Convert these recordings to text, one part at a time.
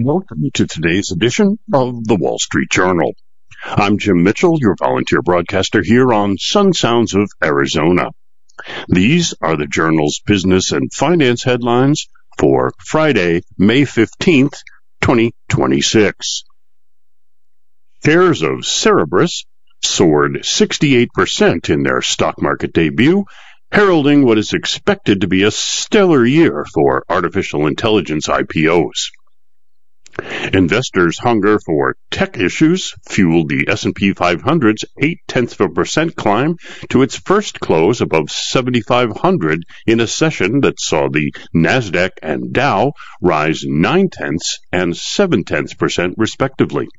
Welcome to today's edition of the Wall Street Journal. I'm Jim Mitchell, your volunteer broadcaster here on Sun Sounds of Arizona. These are the Journal's business and finance headlines for Friday, May 15th, 2026. Shares of Cerberus soared 68% in their stock market debut, heralding what is expected to be a stellar year for artificial intelligence IPOs. Investors' hunger for tech issues fueled the S&P 500's 0.8% climb to its first close above 7,500 in a session that saw the Nasdaq and Dow rise 0.9% and 0.7% respectively.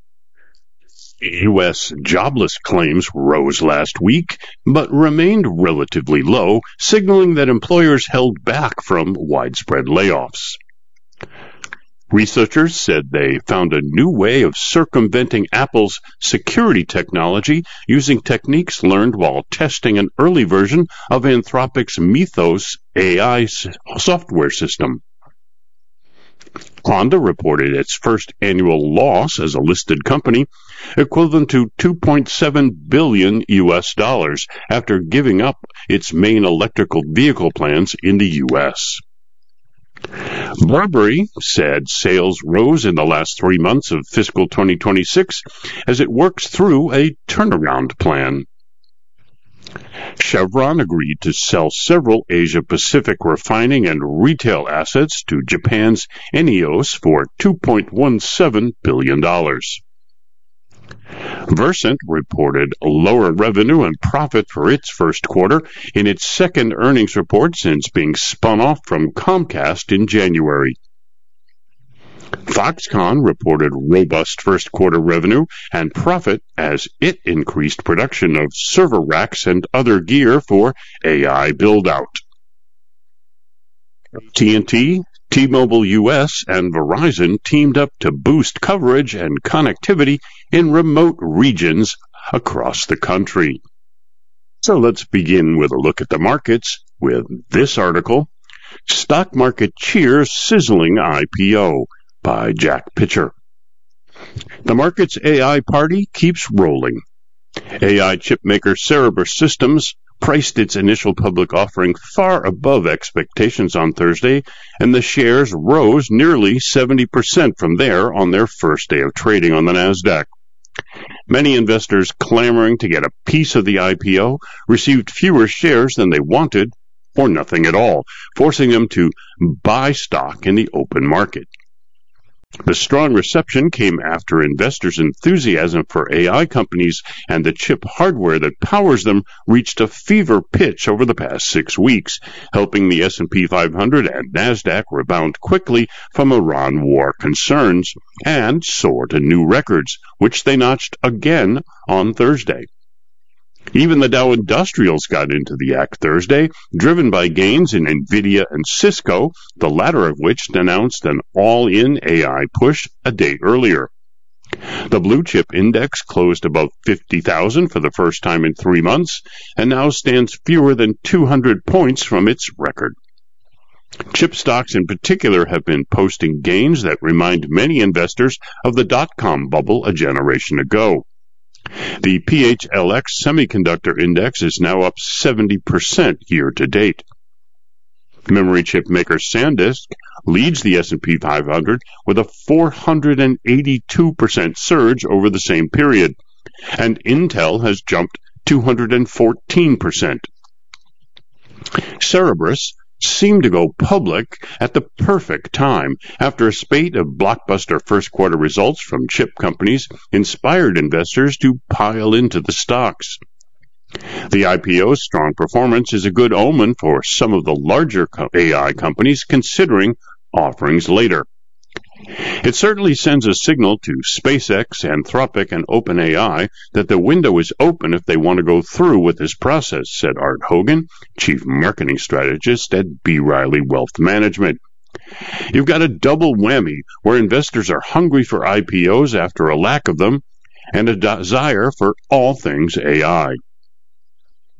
U.S. jobless claims rose last week, but remained relatively low, signaling that employers held back from widespread layoffs. Researchers said they found a new way of circumventing Apple's security technology using techniques learned while testing an early version of Anthropic's Mythos AI software system. Honda reported its first annual loss as a listed company, equivalent to $2.7 billion after giving up its main electrical vehicle plants in the U.S. Burberry said sales rose in the last 3 months of fiscal 2026 as it works through a turnaround plan. Chevron agreed to sell several Asia-Pacific refining and retail assets to Japan's ENEOS for $2.17 billion. Versant reported lower revenue and profit for its first quarter in its second earnings report since being spun off from Comcast in January. Foxconn reported robust first quarter revenue and profit as it increased production of server racks and other gear for AI build-out. AT&T, T-Mobile US, and Verizon teamed up to boost coverage and connectivity in remote regions across the country. So let's begin with a look at the markets with this article, Stock Market Cheers Sizzling IPO by Jack Pitcher. The market's AI party keeps rolling. AI chipmaker Cerberus Systems priced its initial public offering far above expectations on Thursday, and the shares rose nearly 70% from there on their first day of trading on the Nasdaq. Many investors clamoring to get a piece of the IPO received fewer shares than they wanted, or nothing at all, forcing them to buy stock in the open market. The strong reception came after investors' enthusiasm for AI companies and the chip hardware that powers them reached a fever pitch over the past 6 weeks, helping the S&P 500 and Nasdaq rebound quickly from Iran war concerns and soar to new records, which they notched again on Thursday. Even the Dow Industrials got into the act Thursday, driven by gains in Nvidia and Cisco, the latter of which announced an all-in AI push a day earlier. The blue chip index closed above 50,000 for the first time in 3 months, and now stands fewer than 200 points from its record. Chip stocks in particular have been posting gains that remind many investors of the dot-com bubble a generation ago. The PHLX semiconductor index is now up 70% year to date. Memory chip maker SanDisk leads the S&P 500 with a 482% surge over the same period, and Intel has jumped 214%. Cerberus seemed to go public at the perfect time after a spate of blockbuster first quarter results from chip companies inspired investors to pile into the stocks. The IPO's strong performance is a good omen for some of the larger AI companies considering offerings later. It certainly sends a signal to SpaceX, Anthropic, and OpenAI that the window is open if they want to go through with this process, said Art Hogan, Chief Marketing Strategist at B. Riley Wealth Management. You've got a double whammy where investors are hungry for IPOs after a lack of them, and a desire for all things AI.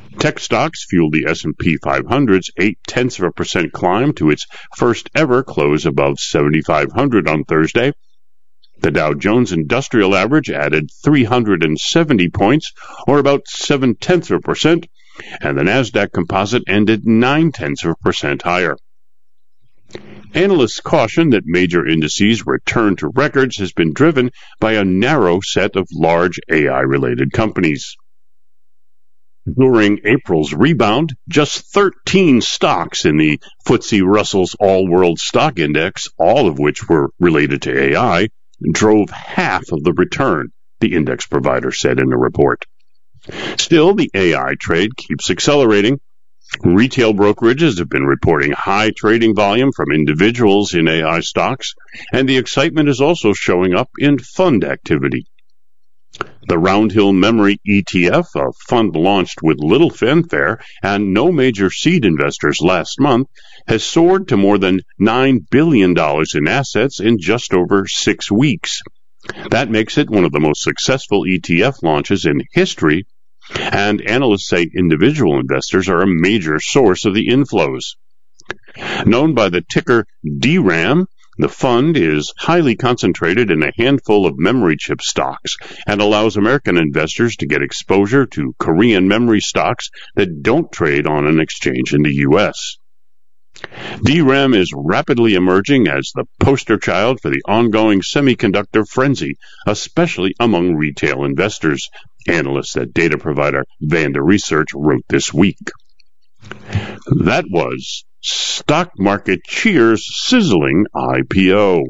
Tech stocks fueled the S&P 500's 0.8% climb to its first ever close above 7,500 on Thursday. The Dow Jones Industrial Average added 370 points, or about 0.7%, and the Nasdaq Composite ended 0.9% higher. Analysts caution that major indices' return to records has been driven by a narrow set of large AI-related companies. During April's rebound, just 13 stocks in the FTSE Russell's All-World Stock Index, all of which were related to AI, drove half of the return, the index provider said in a report. Still, the AI trade keeps accelerating. Retail brokerages have been reporting high trading volume from individuals in AI stocks, and the excitement is also showing up in fund activity. The Roundhill Memory ETF, a fund launched with little fanfare and no major seed investors last month, has soared to more than $9 billion in assets in just over 6 weeks. That makes it one of the most successful ETF launches in history, and analysts say individual investors are a major source of the inflows. Known by the ticker DRAM, the fund is highly concentrated in a handful of memory chip stocks and allows American investors to get exposure to Korean memory stocks that don't trade on an exchange in the U.S. DRAM is rapidly emerging as the poster child for the ongoing semiconductor frenzy, especially among retail investors, analysts at data provider Vanda Research wrote this week. That was Stock Market Cheers Sizzling IPO.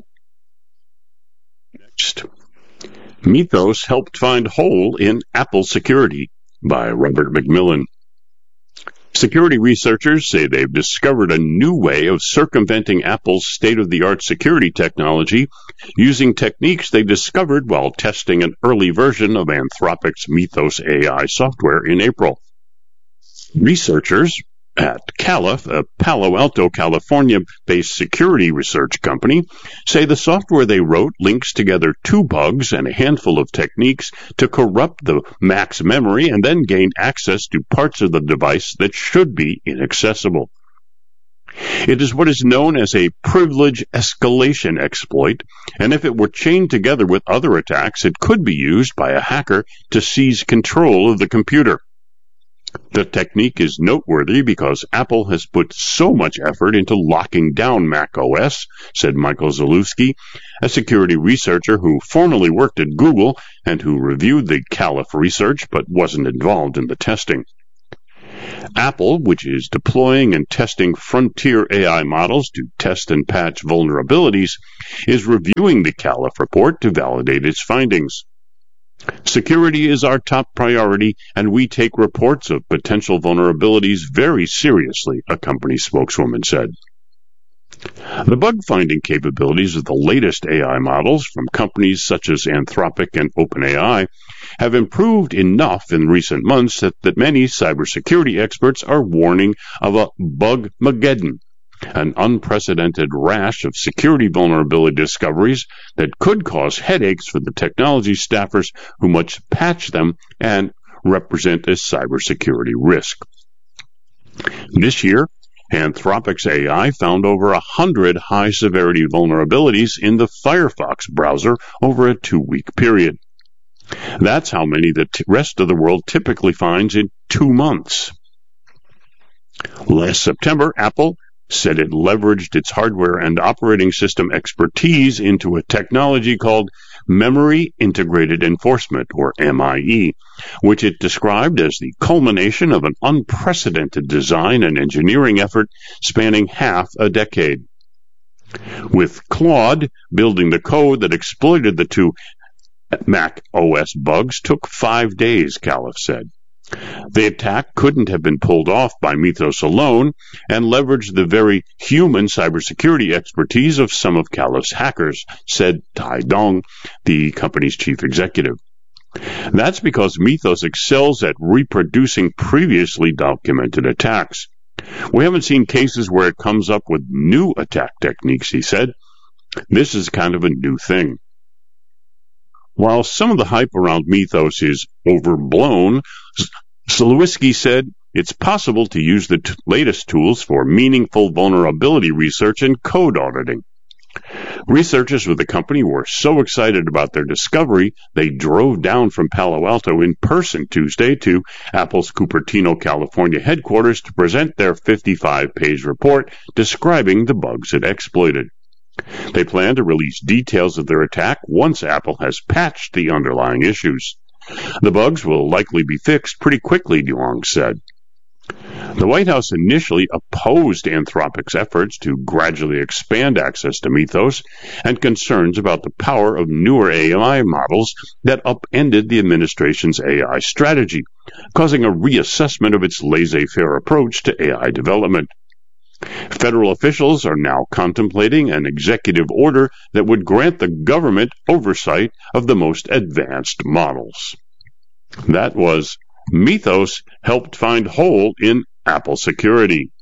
Next, Mythos helped find hole in Apple security by Robert McMillan. Security researchers say they've discovered a new way of circumventing Apple's state-of-the-art security technology using techniques they discovered while testing an early version of Anthropic's Mythos AI software in April. Researchers at Caliph, a Palo Alto, California-based security research company, say the software they wrote links together 2 bugs and a handful of techniques to corrupt the Mac's memory and then gain access to parts of the device that should be inaccessible. It is what is known as a privilege escalation exploit, and if it were chained together with other attacks, it could be used by a hacker to seize control of the computer. The technique is noteworthy because Apple has put so much effort into locking down Mac OS, said Michael Zalewski, a security researcher who formerly worked at Google and who reviewed the Caliph research but wasn't involved in the testing. Apple, which is deploying and testing frontier AI models to test and patch vulnerabilities, is reviewing the Caliph report to validate its findings. Security is our top priority, and we take reports of potential vulnerabilities very seriously, a company spokeswoman said. The bug-finding capabilities of the latest AI models from companies such as Anthropic and OpenAI have improved enough in recent months that many cybersecurity experts are warning of a bug-mageddon, an unprecedented rash of security vulnerability discoveries that could cause headaches for the technology staffers who must patch them and represent a cybersecurity risk. This year, Anthropic's AI found over 100 high-severity vulnerabilities in the Firefox browser over a 2-week period. That's how many the rest of the world typically finds in 2 months. Last September, Apple said it leveraged its hardware and operating system expertise into a technology called Memory Integrated Enforcement, or MIE, which it described as the culmination of an unprecedented design and engineering effort spanning half a decade. With Claude, building the code that exploited the 2 Mac OS bugs took 5 days, Caliph said. The attack couldn't have been pulled off by Mythos alone and leveraged the very human cybersecurity expertise of some of Caliph's hackers, said Tai Dong, the company's chief executive. That's because Mythos excels at reproducing previously documented attacks. We haven't seen cases where it comes up with new attack techniques, he said. This is kind of a new thing. While some of the hype around Mythos is overblown, Zalewski said it's possible to use the latest tools for meaningful vulnerability research and code auditing. Researchers with the company were so excited about their discovery, they drove down from Palo Alto in person Tuesday to Apple's Cupertino, California headquarters to present their 55-page report describing the bugs it exploited. They plan to release details of their attack once Apple has patched the underlying issues. The bugs will likely be fixed pretty quickly, DeLong said. The White House initially opposed Anthropic's efforts to gradually expand access to Mythos and concerns about the power of newer AI models that upended the administration's AI strategy, causing a reassessment of its laissez-faire approach to AI development. Federal officials are now contemplating an executive order that would grant the government oversight of the most advanced models. That was Mythos helped find hole in Apple security.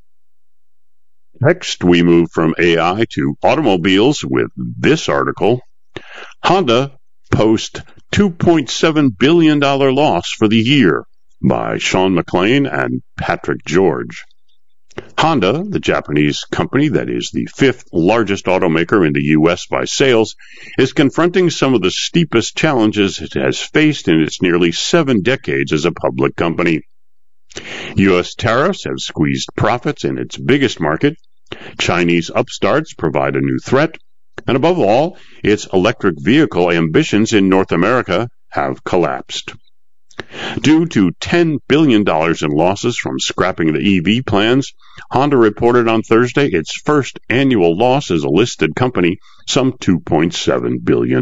Next, we move from AI to automobiles with this article. Honda posts $2.7 billion loss for the year by Sean McLean and Patrick George. Honda, the Japanese company that is the fifth largest automaker in the U.S. by sales, is confronting some of the steepest challenges it has faced in its nearly 7 decades as a public company. U.S. tariffs have squeezed profits in its biggest market, Chinese upstarts provide a new threat, and above all, its electric vehicle ambitions in North America have collapsed. Due to $10 billion in losses from scrapping the EV plans, Honda reported on Thursday its first annual loss as a listed company, some $2.7 billion.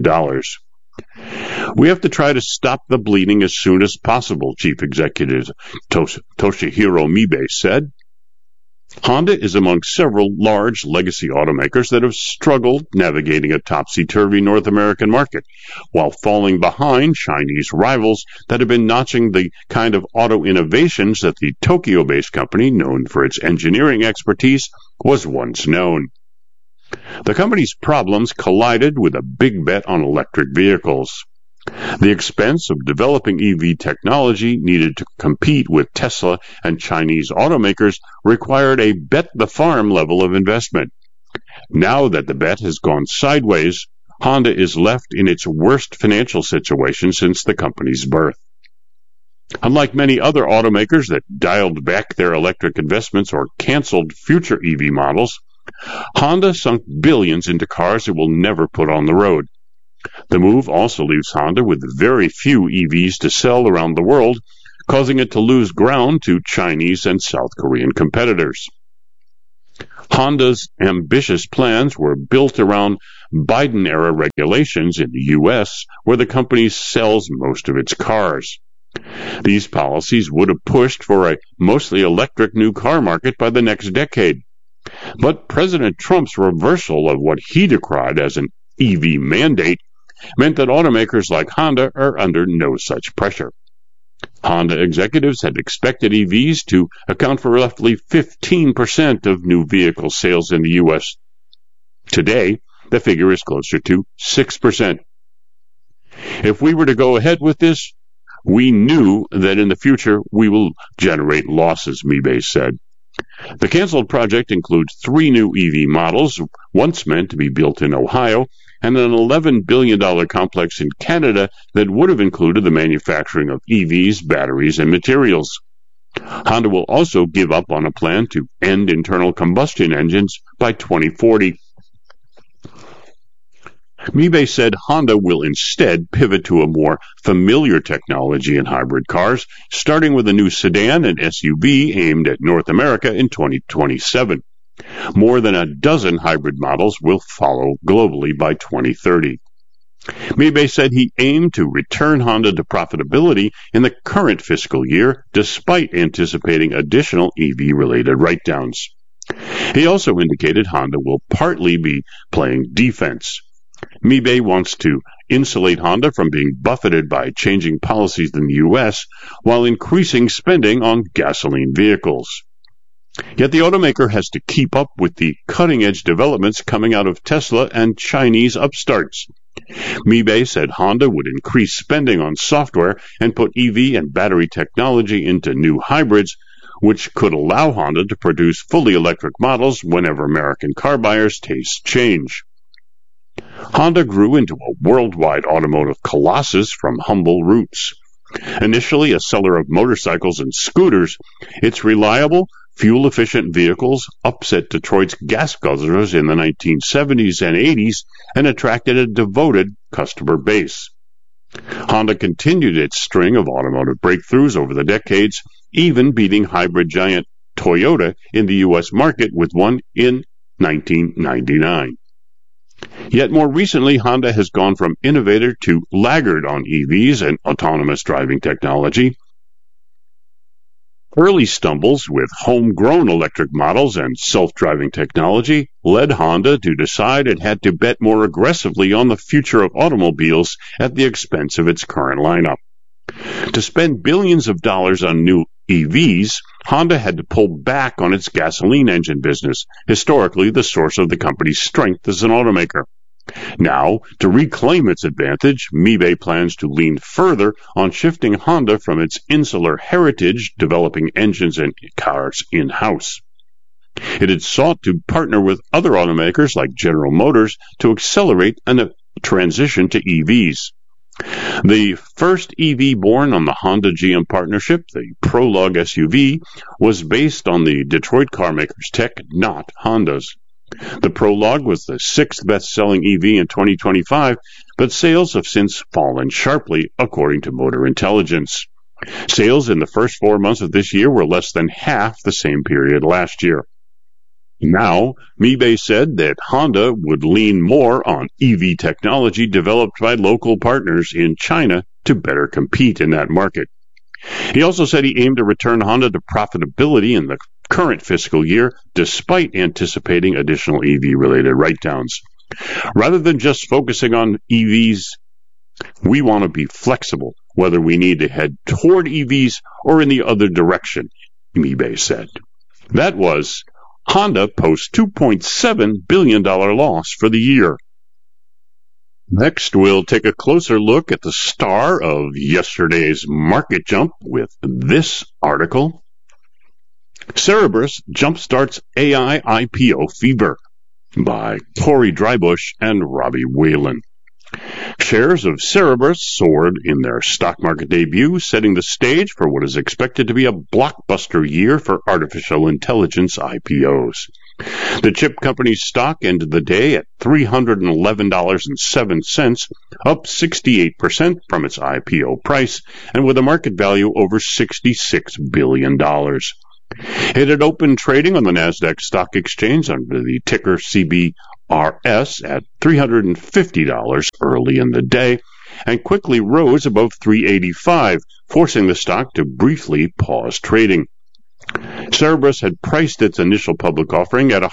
We have to try to stop the bleeding as soon as possible, Chief Executive Toshihiro Mibe said. Honda is among several large legacy automakers that have struggled navigating a topsy-turvy North American market, while falling behind Chinese rivals that have been notching the kind of auto innovations that the Tokyo-based company, known for its engineering expertise, was once known. The company's problems collided with a big bet on electric vehicles. The expense of developing EV technology needed to compete with Tesla and Chinese automakers required a bet-the-farm level of investment. Now that the bet has gone sideways, Honda is left in its worst financial situation since the company's birth. Unlike many other automakers that dialed back their electric investments or canceled future EV models, Honda sunk billions into cars it will never put on the road. The move also leaves Honda with very few EVs to sell around the world, causing it to lose ground to Chinese and South Korean competitors. Honda's ambitious plans were built around Biden-era regulations in the U.S., where the company sells most of its cars. These policies would have pushed for a mostly electric new car market by the next decade. But President Trump's reversal of what he decried as an EV mandate meant that automakers like Honda are under no such pressure. Honda executives had expected EVs to account for roughly 15% of new vehicle sales in the U.S. Today, the figure is closer to 6%. If we were to go ahead with this, we knew that in the future we will generate losses, Mibe said. The canceled project includes 3 new EV models, once meant to be built in Ohio, and an $11 billion complex in Canada that would have included the manufacturing of EVs, batteries, and materials. Honda will also give up on a plan to end internal combustion engines by 2040. Mibe said Honda will instead pivot to a more familiar technology in hybrid cars, starting with a new sedan and SUV aimed at North America in 2027. More than a dozen hybrid models will follow globally by 2030. Mibe said he aimed to return Honda to profitability in the current fiscal year, despite anticipating additional EV-related write-downs. He also indicated Honda will partly be playing defense. Mibe wants to insulate Honda from being buffeted by changing policies in the U.S. while increasing spending on gasoline vehicles. Yet the automaker has to keep up with the cutting-edge developments coming out of Tesla and Chinese upstarts. Mibe said Honda would increase spending on software and put EV and battery technology into new hybrids, which could allow Honda to produce fully electric models whenever American car buyers' tastes change. Honda grew into a worldwide automotive colossus from humble roots. Initially a seller of motorcycles and scooters, its reliable, fuel-efficient vehicles upset Detroit's gas guzzlers in the 1970s and 80s and attracted a devoted customer base. Honda continued its string of automotive breakthroughs over the decades, even beating hybrid giant Toyota in the U.S. market with one in 1999. Yet more recently, Honda has gone from innovator to laggard on EVs and autonomous driving technology. Early stumbles with homegrown electric models and self-driving technology led Honda to decide it had to bet more aggressively on the future of automobiles at the expense of its current lineup. To spend billions of dollars on new EVs, Honda had to pull back on its gasoline engine business, historically the source of the company's strength as an automaker. Now, to reclaim its advantage, Mibe plans to lean further on shifting Honda from its insular heritage, developing engines and cars in-house. It had sought to partner with other automakers like General Motors to accelerate a transition to EVs. The first EV born on the Honda-GM partnership, the Prologue SUV, was based on the Detroit carmaker's tech, not Honda's. The Prologue was the sixth best-selling EV in 2025, but sales have since fallen sharply, according to Motor Intelligence. Sales in the first 4 months of this year were less than half the same period last year. Now, Mibe said that Honda would lean more on EV technology developed by local partners in China to better compete in that market. He also said he aimed to return Honda to profitability in the current fiscal year, despite anticipating additional EV-related write-downs. Rather than just focusing on EVs, we want to be flexible, whether we need to head toward EVs or in the other direction, Mibe said. That was Honda posts $2.7 billion loss for the year. Next, we'll take a closer look at the star of yesterday's market jump with this article. Cerberus jumpstarts AI IPO fever by Corey Drybush and Robbie Whalen. Shares of Cerberus soared in their stock market debut, setting the stage for what is expected to be a blockbuster year for artificial intelligence IPOs. The chip company's stock ended the day at $311.07, up 68% from its IPO price, and with a market value over $66 billion. It had opened trading on the Nasdaq Stock Exchange under the ticker CBRS at $350 early in the day and quickly rose above $385, forcing the stock to briefly pause trading. Cerberus had priced its initial public offering at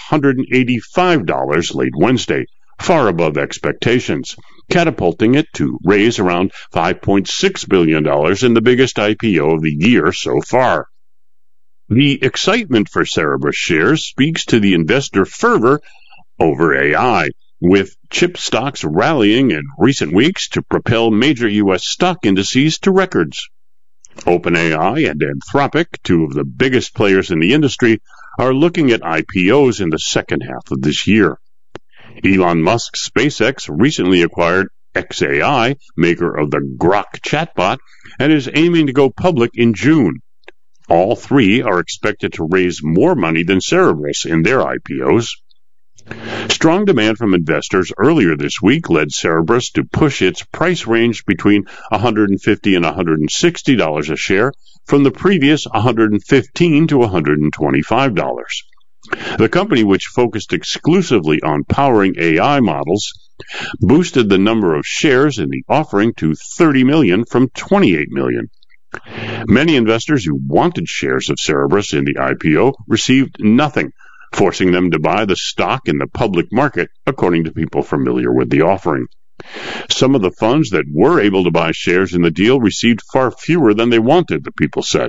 $185 late Wednesday, far above expectations, catapulting it to raise around $5.6 billion in the biggest IPO of the year so far. The excitement for Cerberus shares speaks to the investor fervor over AI, with chip stocks rallying in recent weeks to propel major U.S. stock indices to records. OpenAI and Anthropic, two of the biggest players in the industry, are looking at IPOs in the second half of this year. Elon Musk's SpaceX recently acquired xAI, maker of the Grok chatbot, and is aiming to go public in June. All three are expected to raise more money than Cerberus in their IPOs. Strong demand from investors earlier this week led Cerberus to push its price range between $150 and $160 a share from the previous $115 to $125. The company, which focused exclusively on powering AI models, boosted the number of shares in the offering to 30 million from 28 million. Many investors who wanted shares of Cerberus in the IPO received nothing, forcing them to buy the stock in the public market, according to people familiar with the offering. Some of the funds that were able to buy shares in the deal received far fewer than they wanted, the people said.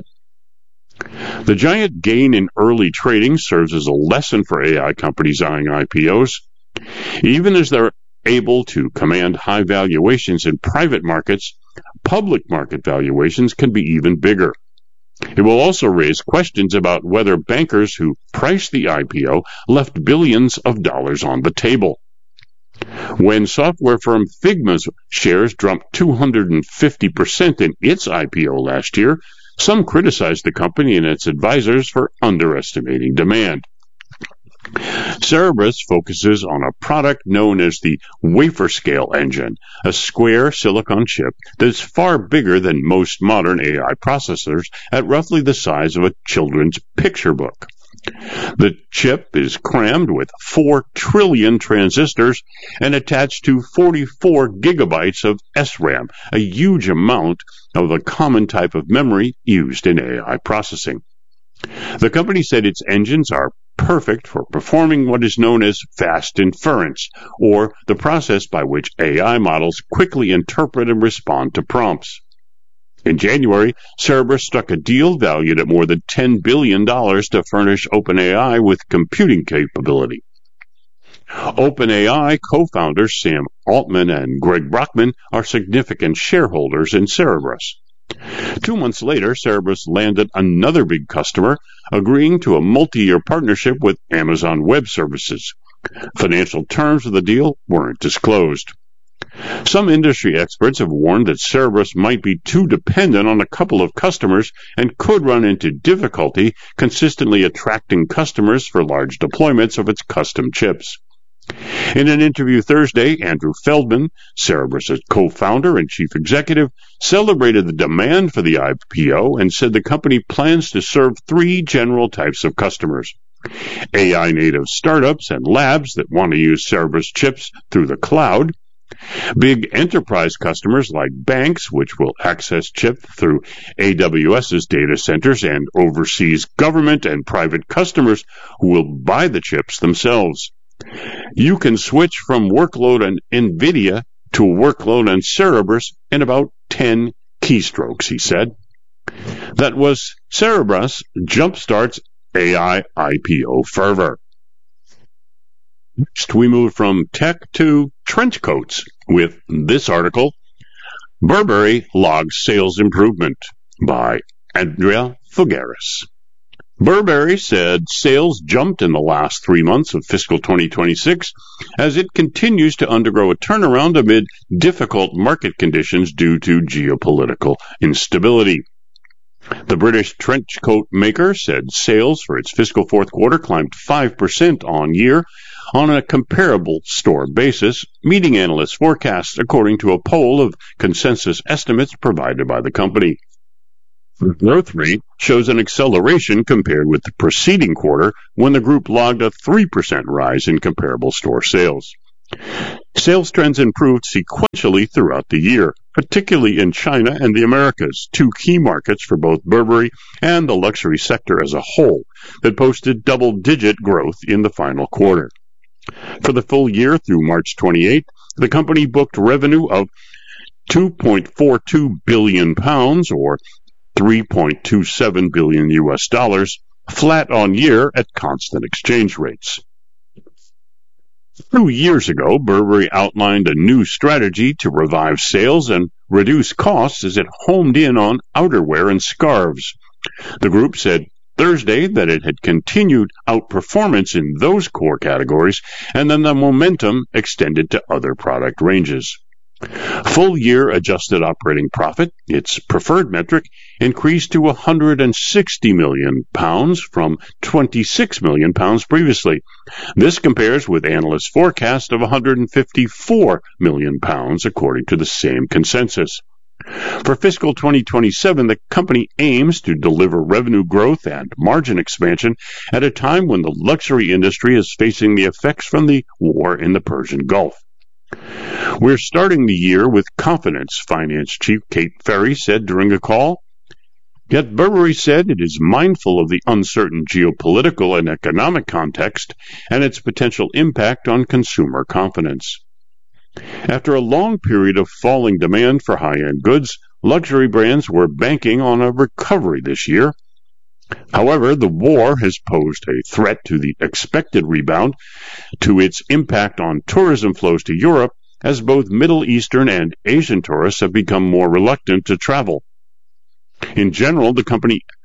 The giant gain in early trading serves as a lesson for AI companies eyeing IPOs. Even as they're able to command high valuations in private markets, public market valuations can be even bigger. It will also raise questions about whether bankers who priced the IPO left billions of dollars on the table. When software firm Figma's shares jumped 250% in its IPO last year, some criticized the company and its advisors for underestimating demand. Cerebras focuses on a product known as the wafer scale engine, a square silicon chip that is far bigger than most modern AI processors at roughly the size of a children's picture book. The chip is crammed with 4 trillion transistors and attached to 44 gigabytes of SRAM, a huge amount of the common type of memory used in AI processing. The company said its engines are perfect for performing what is known as fast inference, or the process by which AI models quickly interpret and respond to prompts. In January, Cerebras struck a deal valued at more than $10 billion to furnish OpenAI with computing capability. OpenAI co-founders Sam Altman and Greg Brockman are significant shareholders in Cerebras. 2 months later, Cerebras landed another big customer, agreeing to a multi-year partnership with Amazon Web Services. Financial terms of the deal weren't disclosed. Some industry experts have warned that Cerebras might be too dependent on a couple of customers and could run into difficulty consistently attracting customers for large deployments of its custom chips. In an interview Thursday, Andrew Feldman, Cerebras' co-founder and chief executive, celebrated the demand for the IPO and said the company plans to serve 3 general types of customers: AI-native startups and labs that want to use Cerebras chips through the cloud, big enterprise customers like banks, which will access chips through AWS's data centers, and overseas government and private customers who will buy the chips themselves. You can switch from workload on NVIDIA to a workload on Cerebras in about 10 keystrokes, he said. That was Cerebras jumpstarts AI IPO fervor. Next, we move from tech to trench coats with this article, Burberry logs sales improvement by Andrea Figueres. Burberry said sales jumped in the last 3 months of fiscal 2026 as it continues to undergo a turnaround amid difficult market conditions due to geopolitical instability. The British trench coat maker said sales for its fiscal fourth quarter climbed 5% on year on a comparable store basis, meeting analysts' forecasts according to a poll of consensus estimates provided by the company. The growth rate shows an acceleration compared with the preceding quarter when the group logged a 3% rise in comparable store sales. Sales trends improved sequentially throughout the year, particularly in China and the Americas, 2 key markets for both Burberry and the luxury sector as a whole, that posted double-digit growth in the final quarter. For the full year through March 28, the company booked revenue of £2.42 billion, or $3.27 billion, flat on year at constant exchange rates. 2 years ago, Burberry outlined a new strategy to revive sales and reduce costs as it homed in on outerwear and scarves. The group said Thursday that it had continued outperformance in those core categories, and then the momentum extended to other product ranges. Full-year adjusted operating profit, its preferred metric, increased to £160 million from £26 million previously. This compares with analysts' forecast of £154 million, according to the same consensus. For fiscal 2027, the company aims to deliver revenue growth and margin expansion at a time when the luxury industry is facing the effects from the war in the Persian Gulf. We're starting the year with confidence, Finance Chief Kate Ferry said during a call. Yet Burberry said it is mindful of the uncertain geopolitical and economic context and its potential impact on consumer confidence. After a long period of falling demand for high-end goods, luxury brands were banking on a recovery this year. However, the war has posed a threat to the expected rebound, to its impact on tourism flows to Europe, as both Middle Eastern and Asian tourists have become more reluctant to travel. In general, the company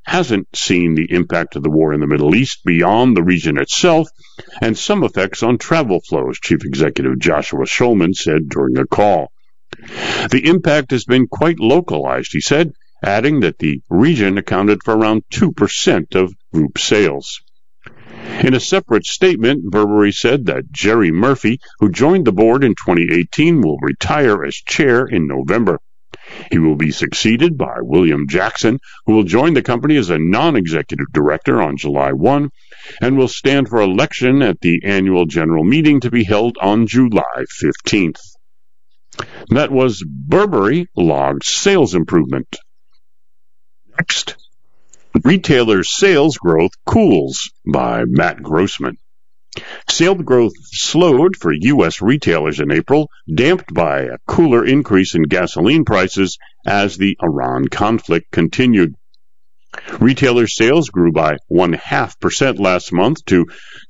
hasn't seen the impact of the war in the Middle East beyond the region itself and some effects on travel flows, Chief Executive Joshua Schulman said during a call. The impact has been quite localized, he said, adding that the region accounted for around 2% of group sales. In a separate statement, Burberry said that Jerry Murphy, who joined the board in 2018, will retire as chair in November. He will be succeeded by William Jackson, who will join the company as a non-executive director on July 1 and will stand for election at the annual general meeting to be held on July 15th. That was Burberry logged sales improvement. Next, retailer sales growth cools by Matt Grossman. Sales growth slowed for U.S. retailers in April, damped by a cooler increase in gasoline prices as the Iran conflict continued. Retailer sales grew by 0.5% last month to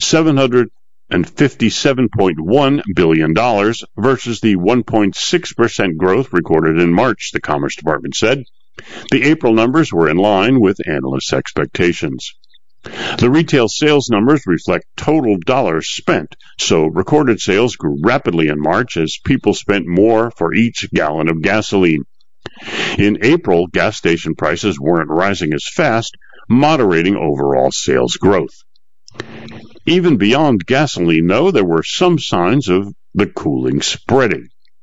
$757.1 billion versus the 1.6% growth recorded in March, the Commerce Department said. The April numbers were in line with analysts' expectations. The retail sales numbers reflect total dollars spent, so recorded sales grew rapidly in March as people spent more for each gallon of gasoline. In April, gas station prices weren't rising as fast, moderating overall sales growth. Even beyond gasoline, though, there were some signs of the cooling spreading.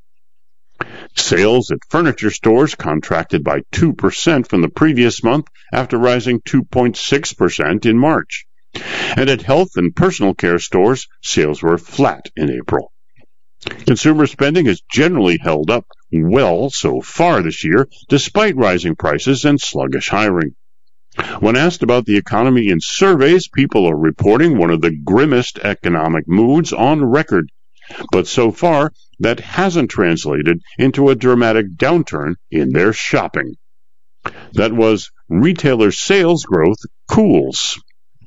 Sales at furniture stores contracted by 2% from the previous month after rising 2.6% in March. And at health and personal care stores, sales were flat in April. Consumer spending has generally held up well so far this year, despite rising prices and sluggish hiring. When asked about the economy in surveys, people are reporting one of the grimmest economic moods on record. But so far, that hasn't translated into a dramatic downturn in their shopping. That was retailer sales growth cools.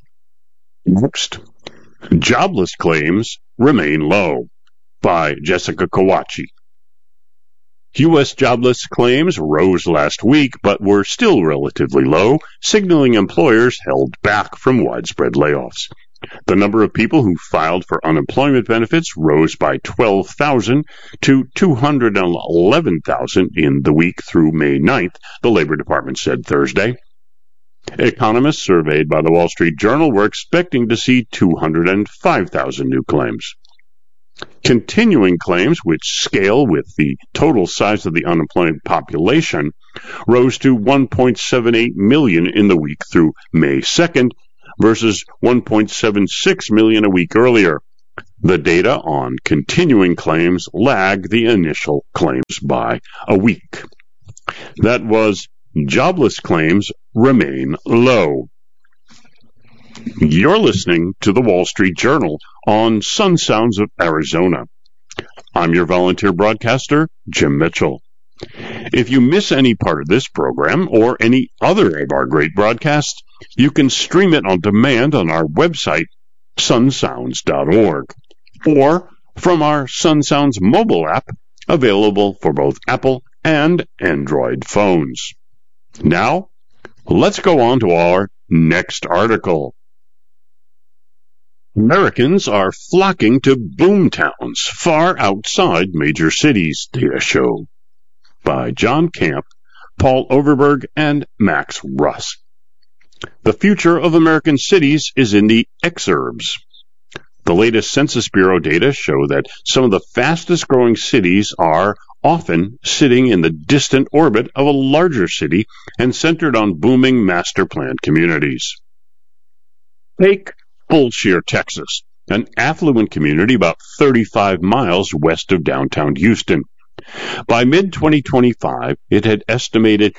Next, jobless claims remain low by Jessica Kawachi. U.S. jobless claims rose last week, but were still relatively low, signaling employers held back from widespread layoffs. The number of people who filed for unemployment benefits rose by 12,000 to 211,000 in the week through May 9th, the Labor Department said Thursday. Economists surveyed by the Wall Street Journal were expecting to see 205,000 new claims. Continuing claims, which scale with the total size of the unemployed population, rose to 1.78 million in the week through May 2nd, versus 1.76 million a week earlier. The data on continuing claims lag the initial claims by a week. That was jobless claims remain low. You're listening to the Wall Street Journal on Sun Sounds of Arizona. I'm your volunteer broadcaster, Jim Mitchell. If you miss any part of this program or any other of our great broadcasts, you can stream it on demand on our website, sunsounds.org, or from our Sun Sounds mobile app, available for both Apple and Android phones. Now, let's go on to our next article. Americans are flocking to boom towns far outside major cities, data show. By John Camp, Paul Overberg, and Max Russ. The future of American cities is in the exurbs. The latest Census Bureau data show that some of the fastest growing cities are often sitting in the distant orbit of a larger city and centered on booming master planned communities. Take Fulshear, Texas, an affluent community about 35 miles west of downtown Houston. By mid-2025, it had estimated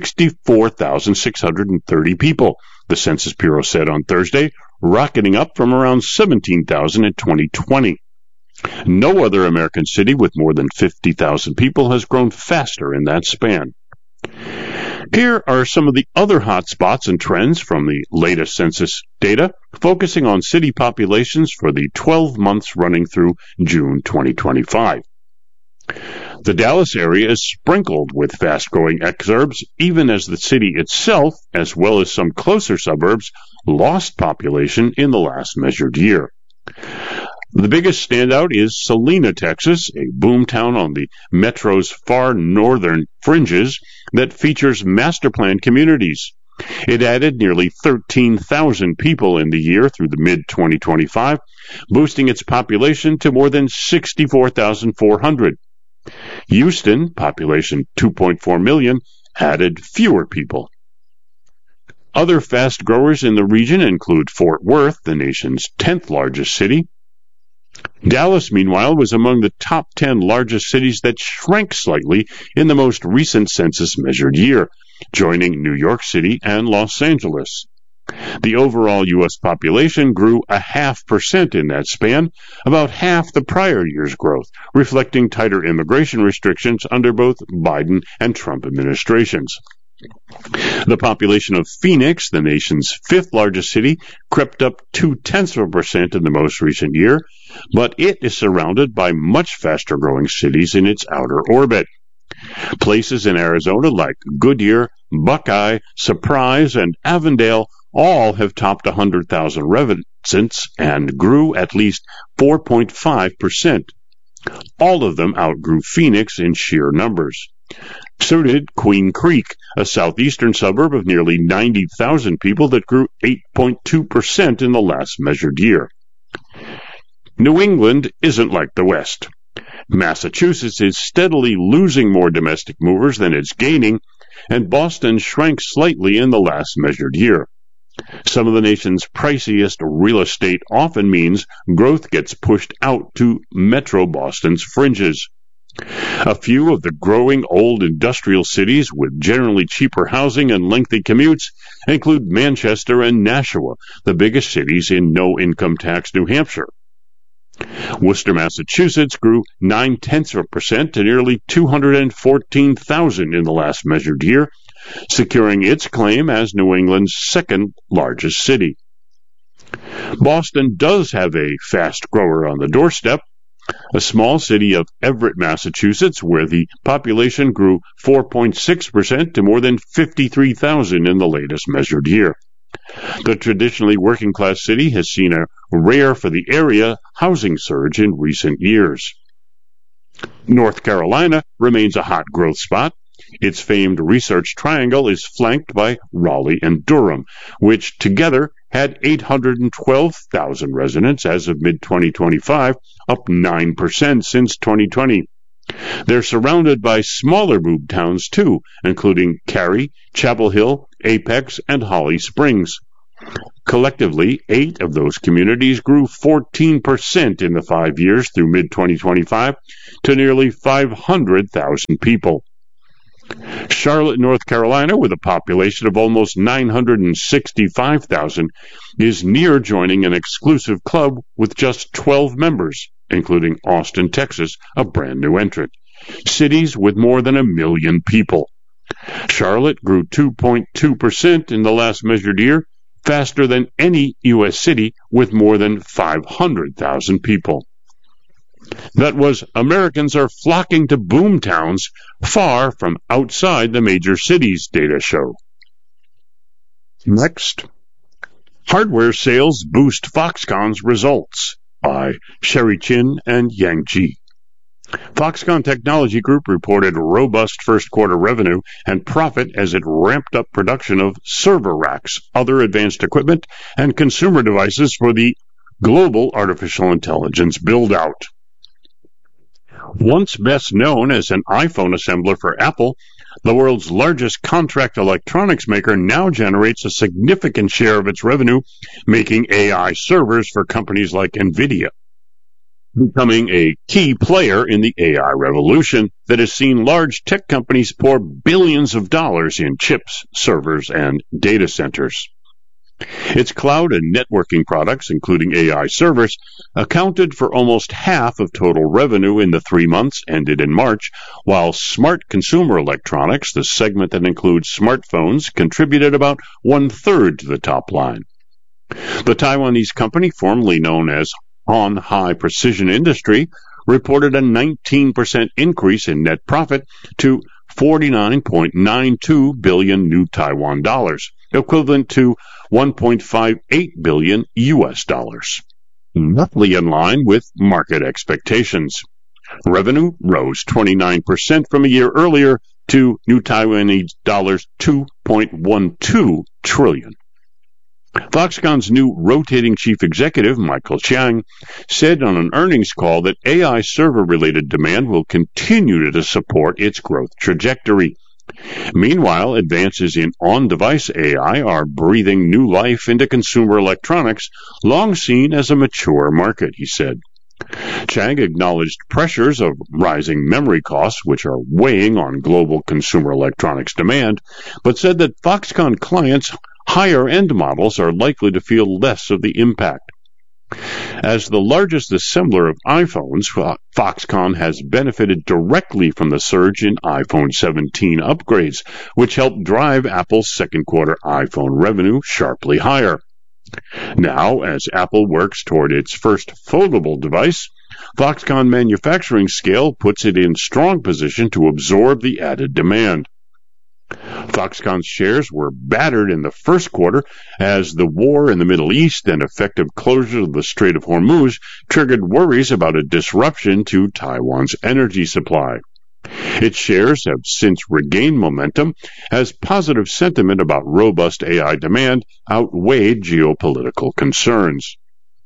64,630 people, the Census Bureau said on Thursday, rocketing up from around 17,000 in 2020. No other American city with more than 50,000 people has grown faster in that span. Here are some of the other hot spots and trends from the latest census data, focusing on city populations for the 12 months running through June 2025. The Dallas area is sprinkled with fast-growing exurbs, even as the city itself, as well as some closer suburbs, lost population in the last measured year. The biggest standout is Salina, Texas, a boomtown on the metro's far northern fringes that features master-planned communities. It added nearly 13,000 people in the year through the mid-2025, boosting its population to more than 64,400. Houston, population 2.4 million, added fewer people. Other fast growers in the region include Fort Worth, the nation's 10th largest city. Dallas, meanwhile, was among the top 10 largest cities that shrank slightly in the most recent census measured year, joining New York City and Los Angeles. The overall U.S. population grew 0.5% in that span, about half the prior year's growth, reflecting tighter immigration restrictions under both Biden and Trump administrations. The population of Phoenix, the nation's 5th largest city, crept up 0.2% in the most recent year, but it is surrounded by much faster growing cities in its outer orbit. Places in Arizona like Goodyear, Buckeye, Surprise, and Avondale all have topped 100,000 residents and grew at least 4.5%. All of them outgrew Phoenix in sheer numbers. So did Queen Creek, a southeastern suburb of nearly 90,000 people that grew 8.2% in the last measured year. New England isn't like the West. Massachusetts is steadily losing more domestic movers than it's gaining, and Boston shrank slightly in the last measured year. Some of the nation's priciest real estate often means growth gets pushed out to Metro Boston's fringes. A few of the growing old industrial cities with generally cheaper housing and lengthy commutes include Manchester and Nashua, the biggest cities in no-income tax New Hampshire. Worcester, Massachusetts grew 0.9% to nearly 214,000 in the last measured year, securing its claim as New England's 2nd largest city. Boston does have a fast grower on the doorstep, a small city of Everett, Massachusetts, where the population grew 4.6% to more than 53,000 in the latest measured year. The traditionally working-class city has seen a rare for the area housing surge in recent years. North Carolina remains a hot growth spot. Its famed Research Triangle is flanked by Raleigh and Durham, which together had 812,000 residents as of mid-2025, up 9% since 2020. They're surrounded by smaller boom towns, too, including Cary, Chapel Hill, Apex, and Holly Springs. Collectively, 8 of those communities grew 14% in the 5 years through mid-2025 to nearly 500,000 people. Charlotte, North Carolina, with a population of almost 965,000, is near joining an exclusive club with just 12 members, including Austin, Texas, a brand new entrant. Cities with more than 1 million people. Charlotte grew 2.2% in the last measured year, faster than any U.S. city with more than 500,000 people. That was, Americans are flocking to boom towns far from outside the major cities, data show. Next, hardware sales boost Foxconn's results by Sherry Chin and Yang Ji. Foxconn Technology Group reported robust first quarter revenue and profit as it ramped up production of server racks, other advanced equipment, and consumer devices for the global artificial intelligence build-out. Once best known as an iPhone assembler for Apple, the world's largest contract electronics maker now generates a significant share of its revenue making AI servers for companies like NVIDIA, becoming a key player in the AI revolution that has seen large tech companies pour billions of dollars in chips, servers, and data centers. Its cloud and networking products, including AI servers, accounted for almost half of total revenue in the 3 months ended in March, while smart consumer electronics, the segment that includes smartphones, contributed about 1/3 to the top line. The Taiwanese company, formerly known as On High Precision Industry, reported a 19% increase in net profit to 49.92 billion new Taiwan dollars, equivalent to 1.58 billion US dollars, roughly in line with market expectations. Revenue rose 29% from a year earlier to new Taiwanese dollars 2.12 trillion. Foxconn's new rotating chief executive, Michael Chiang, said on an earnings call that AI server-related demand will continue to support its growth trajectory. Meanwhile, advances in on-device AI are breathing new life into consumer electronics, long seen as a mature market, he said. Chiang acknowledged pressures of rising memory costs, which are weighing on global consumer electronics demand, but said that Foxconn clients' higher-end models are likely to feel less of the impact. As the largest assembler of iPhones, Foxconn has benefited directly from the surge in iPhone 17 upgrades, which helped drive Apple's second quarter iPhone revenue sharply higher. Now, as Apple works toward its first foldable device, Foxconn manufacturing scale puts it in strong position to absorb the added demand. Foxconn's shares were battered in the first quarter as the war in the Middle East and effective closure of the Strait of Hormuz triggered worries about a disruption to Taiwan's energy supply. Its shares have since regained momentum as positive sentiment about robust AI demand outweighed geopolitical concerns.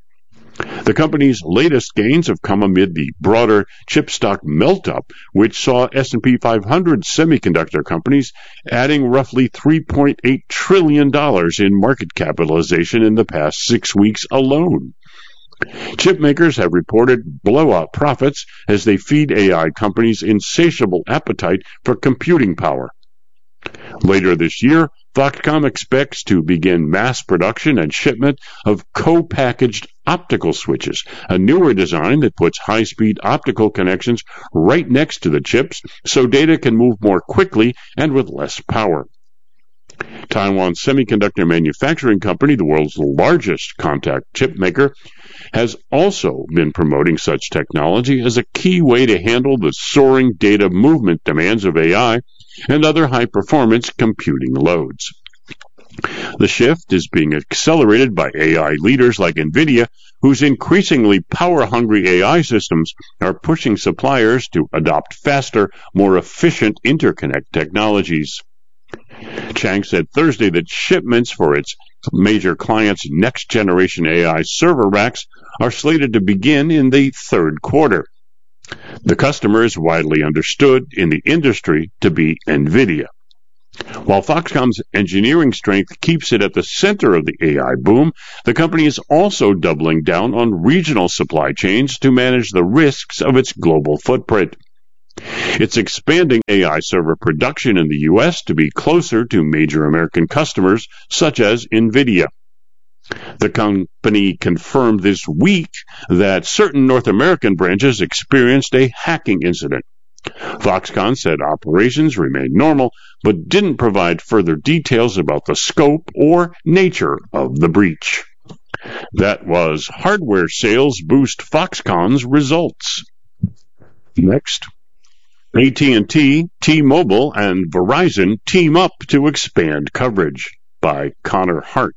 The company's latest gains have come amid the broader chip stock melt-up, which saw S&P 500 semiconductor companies adding roughly $3.8 trillion in market capitalization in the past 6 weeks alone. Chip makers have reported blowout profits as they feed AI companies' insatiable appetite for computing power. Later this year, Foxconn expects to begin mass production and shipment of co-packaged optical switches, a newer design that puts high-speed optical connections right next to the chips so data can move more quickly and with less power. Taiwan Semiconductor Manufacturing Company, the world's largest contact chip maker, has also been promoting such technology as a key way to handle the soaring data movement demands of AI and other high-performance computing loads. The shift is being accelerated by AI leaders like NVIDIA, whose increasingly power-hungry AI systems are pushing suppliers to adopt faster, more efficient interconnect technologies. Chiang said Thursday that shipments for its major clients' next-generation AI server racks are slated to begin in the third quarter. The customer is widely understood in the industry to be NVIDIA. While Foxconn's engineering strength keeps it at the center of the AI boom, the company is also doubling down on regional supply chains to manage the risks of its global footprint. It's expanding AI server production in the U.S. to be closer to major American customers, such as NVIDIA. The company confirmed this week that certain North American branches experienced a hacking incident. Foxconn said operations remained normal, but didn't provide further details about the scope or nature of the breach. That was hardware sales boost Foxconn's results. Next. AT&T, T-Mobile, and Verizon team up to expand coverage by Connor Hart.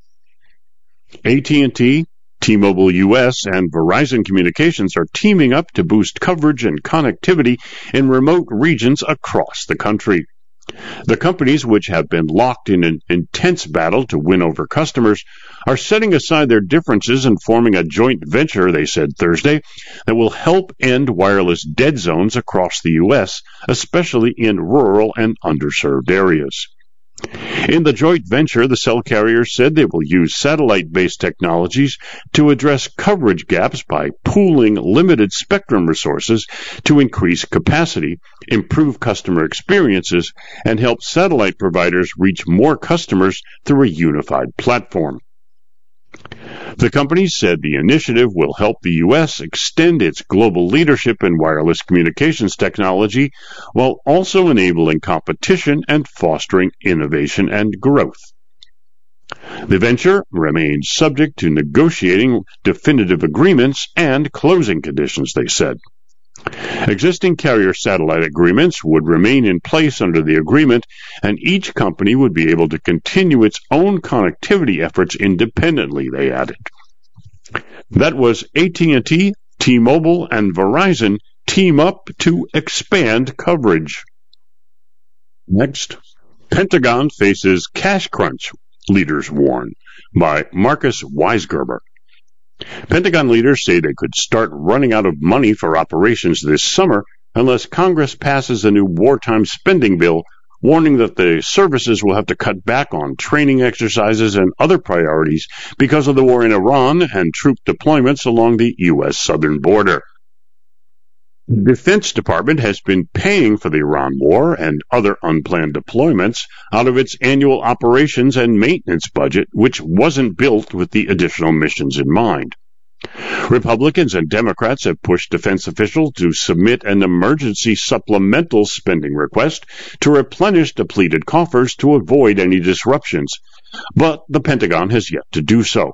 AT&T, T-Mobile US, and Verizon Communications are teaming up to boost coverage and connectivity in remote regions across the country. The companies, which have been locked in an intense battle to win over customers, are setting aside their differences and forming a joint venture, they said Thursday, that will help end wireless dead zones across the U.S., especially in rural and underserved areas. In the joint venture, the cell carriers said they will use satellite-based technologies to address coverage gaps by pooling limited spectrum resources to increase capacity, improve customer experiences, and help satellite providers reach more customers through a unified platform. The company said the initiative will help the U.S. extend its global leadership in wireless communications technology while also enabling competition and fostering innovation and growth. The venture remains subject to negotiating definitive agreements and closing conditions, they said. Existing carrier satellite agreements would remain in place under the agreement, and each company would be able to continue its own connectivity efforts independently, they added. That was AT&T, T-Mobile, and Verizon team up to expand coverage. Next, Pentagon faces cash crunch, leaders warn, by Marcus Weisgerber. Pentagon leaders say they could start running out of money for operations this summer unless Congress passes a new wartime spending bill, warning that the services will have to cut back on training exercises and other priorities because of the war in Iran and troop deployments along the U.S. southern border. The Defense Department has been paying for the Iran war and other unplanned deployments out of its annual operations and maintenance budget, which wasn't built with the additional missions in mind. Republicans and Democrats have pushed defense officials to submit an emergency supplemental spending request to replenish depleted coffers to avoid any disruptions, but the Pentagon has yet to do so.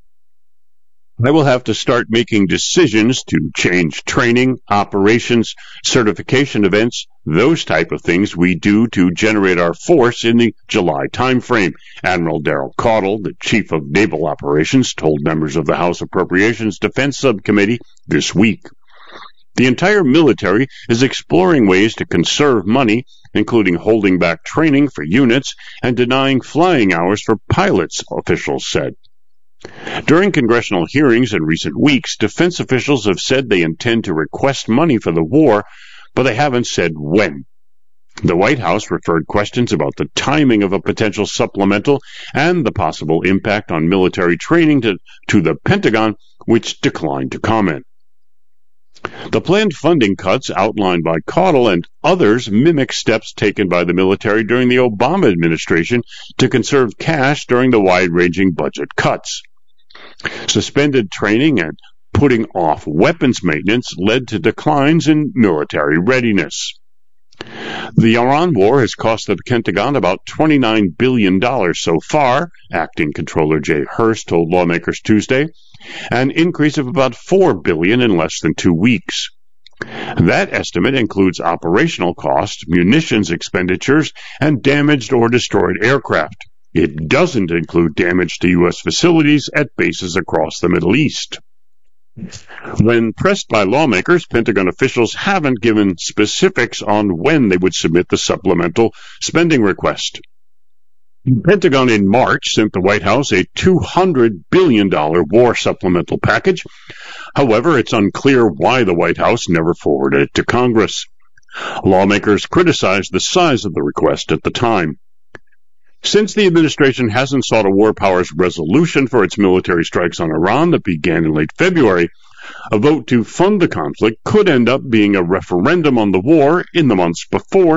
I will have to start making decisions to change training, operations, certification events, those type of things we do to generate our force in the July timeframe, Admiral Daryl Caudle, the Chief of Naval Operations, told members of the House Appropriations Defense Subcommittee this week. The entire military is exploring ways to conserve money, including holding back training for units and denying flying hours for pilots, officials said. During congressional hearings in recent weeks, defense officials have said they intend to request money for the war, but they haven't said when. The White House referred questions about the timing of a potential supplemental and the possible impact on military training to the Pentagon, which declined to comment. The planned funding cuts outlined by Caudle and others mimic steps taken by the military during the Obama administration to conserve cash during the wide-ranging budget cuts. Suspended training and putting off weapons maintenance led to declines in military readiness. The Iran war has cost the Pentagon about $29 billion so far, Acting Controller Jay Hurst told lawmakers Tuesday, an increase of about $4 billion in less than 2 weeks. That estimate includes operational costs, munitions expenditures, and damaged or destroyed aircraft. It doesn't include damage to U.S. facilities at bases across the Middle East. When pressed by lawmakers, Pentagon officials haven't given specifics on when they would submit the supplemental spending request. The Pentagon in March sent the White House a $200 billion war supplemental package. However, it's unclear why the White House never forwarded it to Congress. Lawmakers criticized the size of the request at the time. Since the administration hasn't sought a war powers resolution for its military strikes on Iran that began in late February, a vote to fund the conflict could end up being a referendum on the war in the months before